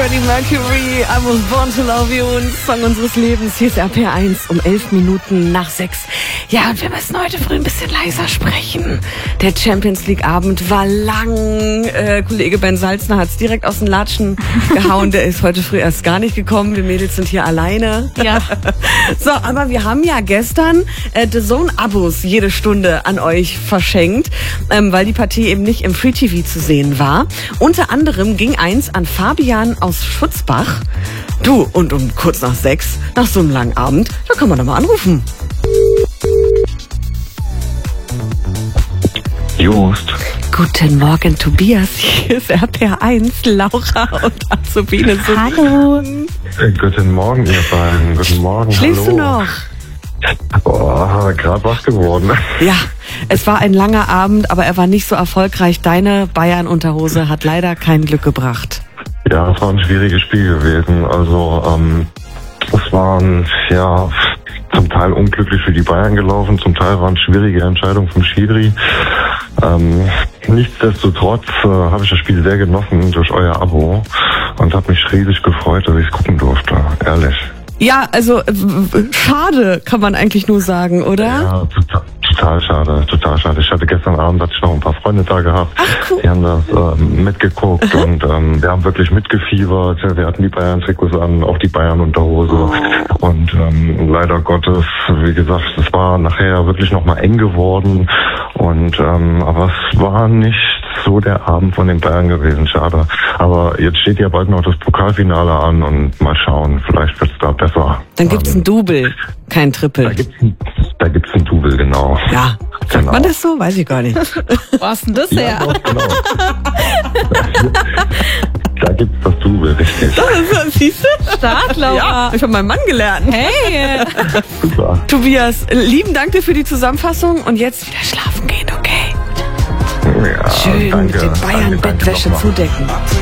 Freddie Mercury, I Was Born to Love You, ein Song unseres Lebens. Hier ist RPR1 um 11 Minuten nach 6. Ja, und wir müssen heute früh ein bisschen leiser sprechen. Der Champions League Abend war lang. Kollege Ben Salzner hat es direkt aus den Latschen gehauen. Der ist heute früh erst gar nicht gekommen. Wir Mädels sind hier alleine. Ja. So, aber wir haben ja gestern DAZN-Abos jede Stunde an euch verschenkt, weil die Partie eben nicht im Free TV zu sehen war. Unter anderem ging eins an Fabian aus Schutzbach. Du, und um kurz nach 6, nach so einem langen Abend, da kann man doch mal anrufen. Just. Guten Morgen, Tobias. Hier ist RPR1, Laura und Azubine. Hallo. Guten Morgen, ihr beiden. Guten Morgen. Schläfst hallo. du noch? Boah, gerade wach geworden. Ja, es war ein langer Abend, aber er war nicht so erfolgreich. Deine Bayern-Unterhose hat leider kein Glück gebracht. Ja, es war ein schwieriges Spiel gewesen. Also, es waren, ja, zum Teil unglücklich für die Bayern gelaufen, zum Teil waren schwierige Entscheidungen vom Schiri. Nichtsdestotrotz habe ich das Spiel sehr genossen durch euer Abo und habe mich riesig gefreut, dass ich es gucken durfte, ehrlich. Ja, also schade, kann man eigentlich nur sagen, oder? Ja, total schade, total schade. Ich hatte gestern Abend noch ein paar Freunde da gehabt. Ach, cool. Die haben das mitgeguckt und wir haben wirklich mitgefiebert. Wir hatten die Bayern-Trikots an, auch die Bayern-Unterhose. Und leider Gottes, wie gesagt, es war nachher wirklich nochmal eng geworden. Und aber es war nicht so der Abend von den Bayern gewesen, schade. Aber jetzt steht ja bald noch das Pokalfinale an und mal schauen, vielleicht wird's da besser. Dann gibt's ein Double, kein Triple. Da gibt's ein Double, genau. Ja, sagt Genau. man das so? Weiß ich gar nicht. Wo hast denn das her? Ja, doch, genau. Da gibt's das Double, richtig. Siehst du? Stark, Laura. Ja, ich habe meinen Mann gelernt. Hey. Super. Tobias, lieben Dank dir für die Zusammenfassung und jetzt wieder schlafen gehen, okay? Ja, Schön danke. mit den Bayern-Bettwäsche Danke nochmal. zudecken.